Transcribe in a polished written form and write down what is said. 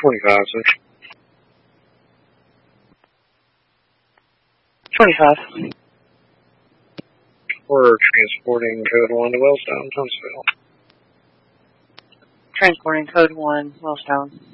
25, sir. 25. We're transporting code 1 to Wellstown, Huntsville. Transporting code 1, Wellstown.